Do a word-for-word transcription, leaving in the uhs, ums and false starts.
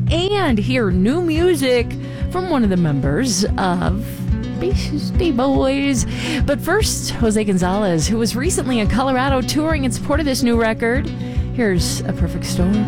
and hear new music from one of the members of Beastie Boys. But first, Jose Gonzalez, who was recently in Colorado touring in support of this new record. Here's A Perfect Storm.